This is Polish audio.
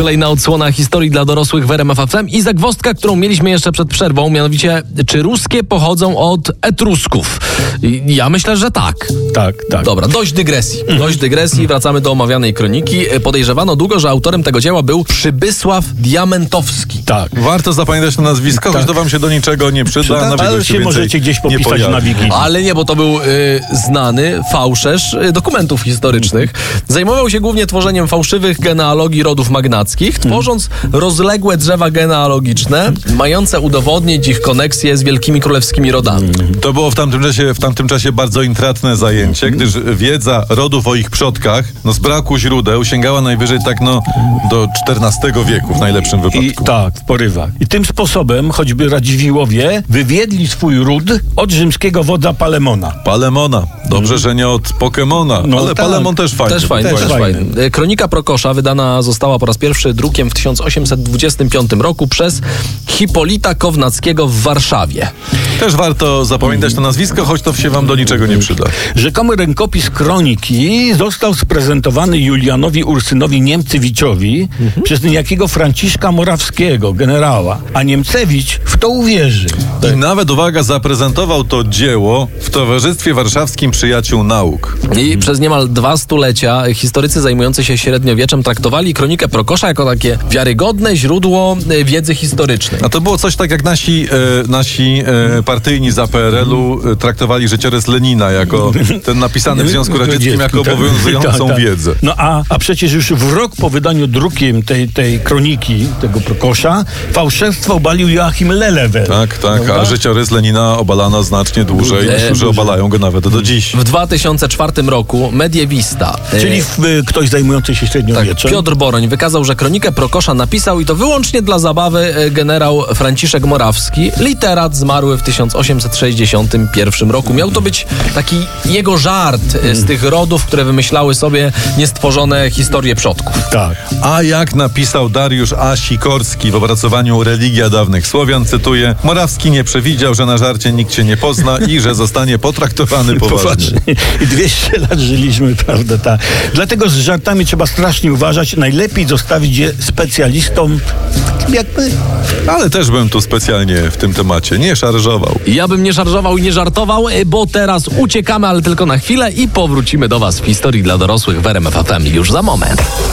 Kolejna odsłona historii dla dorosłych w RMF FM i zagwozdka, którą mieliśmy jeszcze przed przerwą, mianowicie, czy ruskie pochodzą od Etrusków? Ja myślę, że tak. Tak. Dobra, dość dygresji, wracamy do omawianej kroniki. Podejrzewano długo, że autorem tego dzieła był Przybysław Diamentowski. Tak. Warto zapamiętać to nazwisko, choć to wam się do niczego nie przyda. Ale się możecie gdzieś popisać na Wikipedii. Ale nie, bo to był znany fałszerz dokumentów historycznych. Zajmował się głównie tworzeniem fałszywych genealogii rodów magnackich, tworząc rozległe drzewa genealogiczne, mające udowodnić ich koneksję z wielkimi królewskimi rodami. To było w tamtym czasie bardzo intratne zajęcie, gdyż wiedza rodów o ich przodkach, z braku źródeł sięgała najwyżej do XIV wieku w najlepszym wypadku. W porywach. I tym sposobem choćby Radziwiłłowie wywiedli swój ród od rzymskiego wodza Palemona. Dobrze, że nie od Pokemona, ale Palemon też fajny. Też fajny. Kronika Prokosza wydana została po raz pierwszy drukiem w 1825 roku przez Hipolita Kownackiego w Warszawie. Też warto zapamiętać to nazwisko, choć to się wam do niczego nie przyda. Rzekomy rękopis kroniki został sprezentowany Julianowi Ursynowi Niemcewiczowi przez niejakiego Franciszka Morawskiego, generała, a Niemcewicz w to uwierzył. I nawet, uwaga, zaprezentował to dzieło w Towarzystwie Warszawskim Przyjaciół Nauk. I przez niemal 2 stulecia historycy zajmujący się średniowieczem traktowali kronikę Prokosza jako takie wiarygodne źródło wiedzy historycznej. A to było coś tak jak nasi partyjni za PRL-u traktowali życiorys Lenina jako ten napisany w Związku Radzieckim jako obowiązującą wiedzę. No a przecież już w rok po wydaniu drukiem tej kroniki, tego Prokosza, fałszerstwo obalił Joachim Lelewel. Tak, a życiorys Lenina obalano znacznie dłużej. Niektórzy obalają go nawet do dziś. W 2004 roku mediewista, czyli ktoś zajmujący się średniowieczem, Piotr Boroń, wykazał, że kronikę Prokosza napisał i to wyłącznie dla zabawy generał Franciszek Morawski, literat zmarły w 1861 roku. Miał to być taki jego żart z tych rodów, które wymyślały sobie niestworzone historie przodków. Tak. A jak napisał Dariusz A. Sikorski w opracowaniu Religia dawnych Słowian, cytuję: Morawski nie przewidział, że na żarcie nikt się nie pozna i że zostanie potraktowany poważnie. I 200 lat żyliśmy, prawda? Tak. Dlatego z żartami trzeba strasznie uważać. Najlepiej zostawić je specjalistom jak my. Ale też bym tu specjalnie w tym temacie nie szarżował. Ja bym nie szarżował i nie żartował, bo teraz uciekamy, ale tylko na chwilę i powrócimy do was w historii dla dorosłych w RMF FM już za moment.